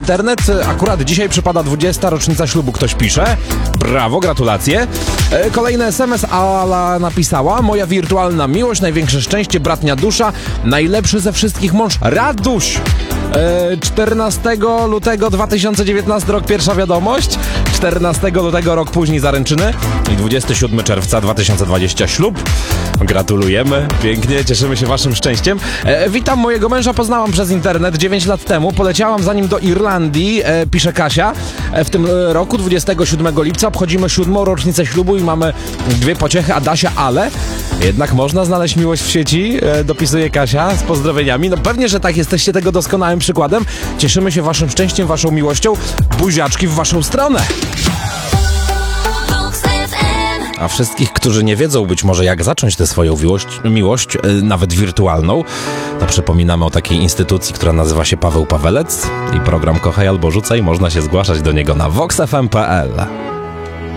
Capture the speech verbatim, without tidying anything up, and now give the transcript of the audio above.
internet. Akurat dzisiaj przypada dwudziesta rocznica ślubu, ktoś pisze. Brawo, gratulacje. Kolejny es em es, Ala napisała: moja wirtualna miłość, największe szczęście, bratnia dusza, najlepszy ze wszystkich mąż, Raduś. czternastego lutego dwa tysiące dziewiętnasty rok pierwsza wiadomość, czternastego lutego rok później zaręczyny i dwudziestego siódmego czerwca dwa tysiące dwudziestego ślub. Gratulujemy, pięknie, cieszymy się waszym szczęściem. E, witam mojego męża, poznałam przez internet dziewięć lat temu, poleciałam za nim do Irlandii, e, pisze Kasia. E, w tym roku, dwudziestego siódmego lipca, obchodzimy siódmą rocznicę ślubu i mamy dwie pociechy, Adasia, ale jednak można znaleźć miłość w sieci, e, dopisuje Kasia z pozdrowieniami. No pewnie, że tak, jesteście tego doskonałym przykładem. Cieszymy się waszym szczęściem, waszą miłością. Buziaczki w waszą stronę. A wszystkich, którzy nie wiedzą być może jak zacząć tę swoją miłość, miłość yy, nawet wirtualną, to przypominamy o takiej instytucji, która nazywa się Paweł Pawelec i program Kochaj albo Rzucaj. Można się zgłaszać do niego na vox f m kropka p l.